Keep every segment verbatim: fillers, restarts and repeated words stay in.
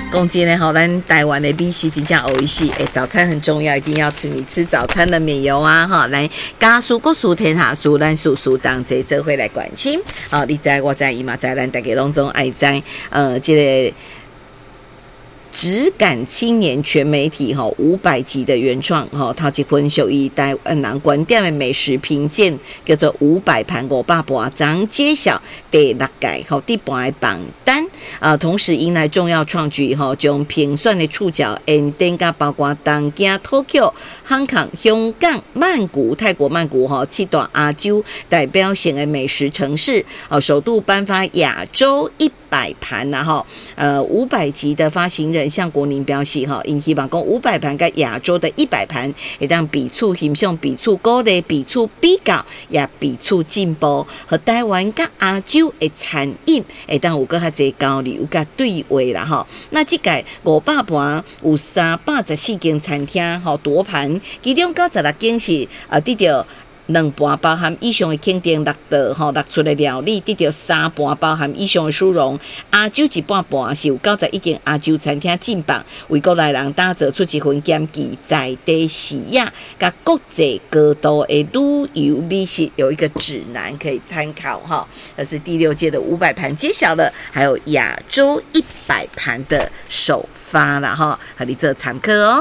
讲真的吼，咱台湾的美食真正有意思。哎，早餐很重要，一定要吃。你吃早餐的免油啊，哈，来家事国事天下事，咱事事当这这会来关心。啊，你知我知伊嘛知，咱大家拢总爱知。呃，这个。质感青年全媒体哈五百集的原创哈，头一份属于台湾人观点的美食评鉴，叫做五百盘五百盘，将揭晓第六届哈第八的榜单啊，同时迎来重要创举哈，将评选的触角延展到包括东京、Tokyo、香港、香港、曼谷、泰国曼谷哈七大亚洲代表性的美食城市啊，首度颁发亚洲一百盘然后呃五百集的发行人向国宁表示哈，因希望讲五百盘跟亚洲的一百盘，会当彼此欣赏、彼此鼓励、彼此比较，也彼此进步，和台湾跟亚洲的餐饮会当有个较侪交流、甲对话啦哈。那这届五百盘有三百十四间餐厅吼夺盘，其中九十六间是呃得到。两盘包含以上的肯定六道吼，六出的料理得到三盘包含以上的殊荣。亚洲一半盘是有九十一间亚洲餐厅进榜，为国内人打造出一份兼具在地视野、甲国际高度的旅游美食，有一个指南可以参考哈。这是第六届的五百盘揭晓了，还有亚洲一百盘的首发了哈，和你做参考哦。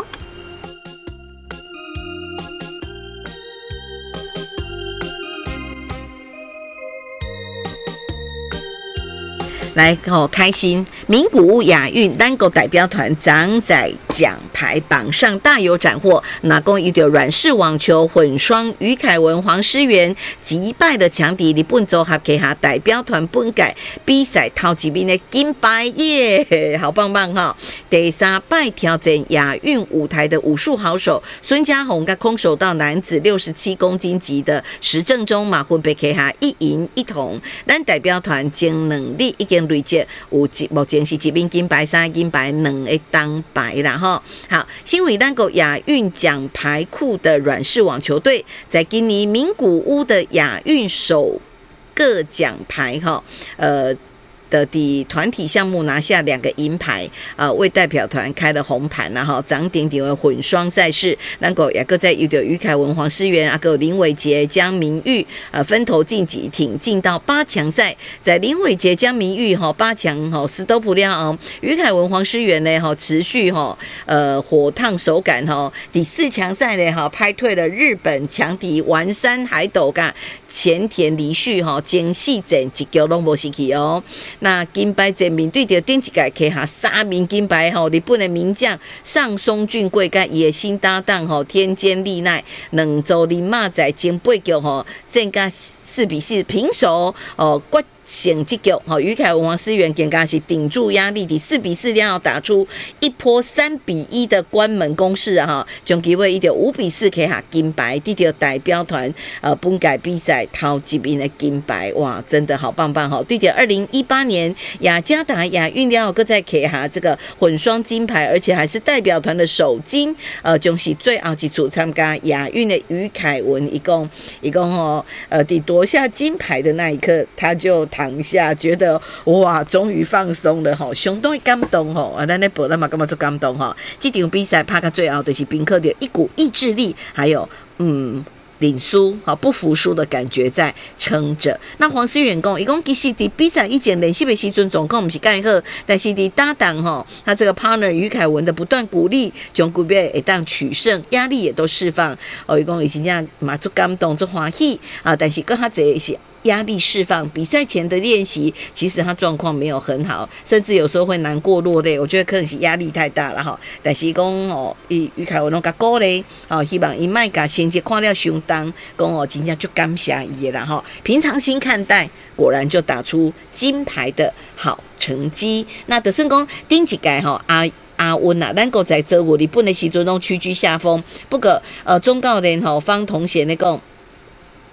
来哦，开心！名古屋亚运单狗代表团长在奖牌榜上大有斩获，那共一对软式网球混双于凯文、黄诗媛击败了强敌日本组合旗下代表团本届比赛头一名的金牌耶，好棒棒哈、哦！第三摆挑战亚运舞台的武术好手孙家宏，跟空手道男子六十七公斤级的石正中马分别旗下一银一铜，咱代表团经能力已经。累积有目前是一面金牌、三金牌、两个铜牌啦哈。好，新为咱国亚运奖牌库的软式网球队，在今年名古屋的亚运首个奖牌哈，呃。的第团体项目拿下两个银牌，呃，为代表团开了红盘然后涨点点为混双赛事，咱个也个在有着于凯文、黄诗媛，啊个林伟杰、江明玉，呃，分头晋级，挺进到八强赛。在林伟杰、江明玉哈八强哈斯都不料哦，于凯文、黄诗媛呢哈持续哈呃火烫手感哈，第四强赛呢哈拍退了日本强敌丸山海斗噶前田梨绪哈，前四战一局拢无失去哦。那金牌战面对着顶一届旗下三名金牌吼，日本的名将上松俊贵甲伊的新搭档吼天间丽奈两组人马在前八局吼战甲四比四平手哦，决胜这局吼，于凯文、黄诗媛更加是顶住压力，第四比四这样打出一波三比一的关门攻势啊哈，将机会一点五比四旗下金牌，得到代表团呃本届比赛头一名的金牌，哇，真的好棒棒哈！对着二零一八年雅加达亚运了后，搁在旗下这个混双金牌，而且还是代表团的首金，呃，就是最后一组参加亚运的于凯文，一共一共哦，呃，抵夺下金牌的那一刻，他就。躺下，觉得哇，终于放松了哈，相当感动哈，啊，咱咧报咱嘛感觉做感动哈。这场比赛拍到最后，就是宾客的一股意志力，还有嗯。领输好不服输的感觉在撑着。那黄诗媛讲，伊讲其实伫比赛以前练习的时阵总共不是介好，但是伫搭档哈，他这个 partner 于凯文的不断鼓励，将股票会当取胜，压力也都释放。哦，伊讲伊真正嘛足感动足欢喜啊，但是更较侪是。压力释放，比赛前的练习，其实他状况没有很好，甚至有时候会难过落泪。我觉得可能是压力太大了哈。但是讲哦，伊于凯文拢甲鼓励，哦，希望伊卖甲成绩看了相当，讲哦，真正就感谢伊的啦哈。平常心看待，果然就打出金牌的好成绩。那得胜讲顶一届哈阿。阿温啊，咱国在做日本的时阵拢屈居下风。不过呃，中教练吼方同贤咧讲。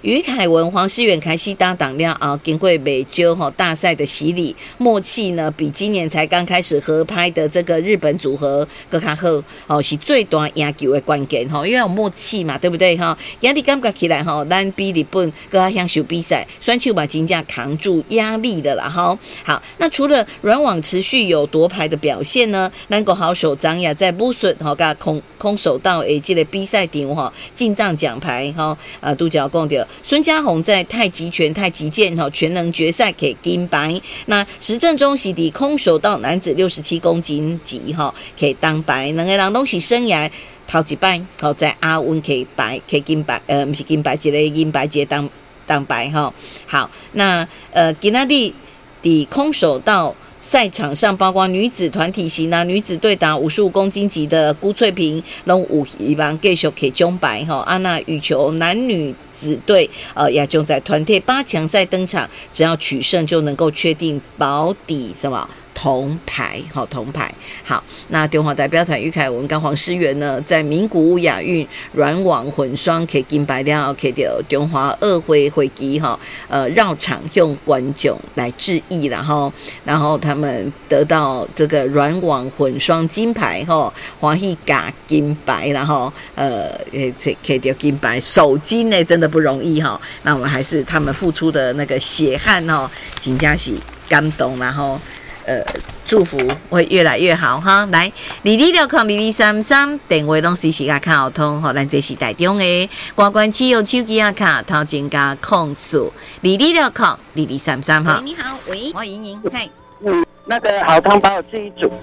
于凯文、黄诗远开始搭档了啊，经过美洲哈大赛的洗礼，默契呢比今年才刚开始合拍的这个日本组合更加好哦，是最大赢球的关键哈，因为有默契嘛，对不对哈？压力感觉起来哈，咱比日本更加享受比赛，选手把金价扛住压力的啦哈。好，那除了软网持续有夺牌的表现呢，咱国好手张雅在武术哈甲空空手道诶这个比赛场哈进账奖牌哈，呃，都讲讲到孙家宏在太极拳、太极剑哈全能决赛给金牌，那石正中是伫空手道男子六十七公斤级哈给当白，两个人都是生涯头一摆好在亚运给白给金牌，呃，不是金牌，一个银牌，一个当当白哈。好，那呃，今仔日伫空手道赛场上，包括女子团体型啊、女子对打五十五公斤级的辜翠萍，拢有希望继续给奖牌哈。啊，那羽球男女子队呃也将在团体八强赛登场，只要取胜就能够确定保底什么铜牌，好铜牌。好，那中华代表团于凯文跟黄诗源呢，在名古屋亚运软网混双摕金牌了后，摕到中华二会会旗哈，呃绕场用观众来致意啦哈，然后他们得到这个软网混双金牌哈，欢喜加金牌然后呃摕到金牌，首金呢真的不容易哈，那我们还是他们付出的那个血汗哈，真的是感动然后。呃，祝福会越来越好哈！来，二二六零二二三三电话拢随时甲卡好通，吼，咱这是台中的官关企有手机啊卡头前加控诉二二六零二二三三哈。你好，喂，我莹莹，嗨， 嗯，那个好汤帮我自己煮。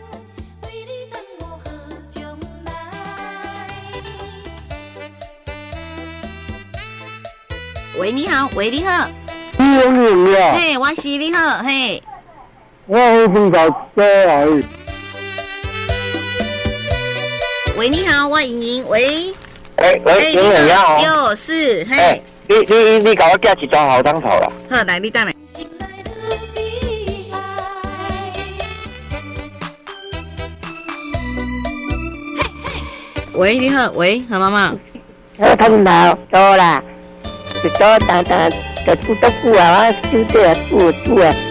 喂，你好，喂，你好， 你有你啊？ 嘿，我是你好，嘿。 我有碰到这来。 喂，你好，我莹莹，喂。 喂喂，莹莹啊， 哟，是，嘿。 欸、你你你，搞我寄一张好汤头啦。 好，来，你等来。喂，你好，喂，好妈妈。 好汤头，多啦，一多单单，就煮多久啊？我煮这煮煮啊。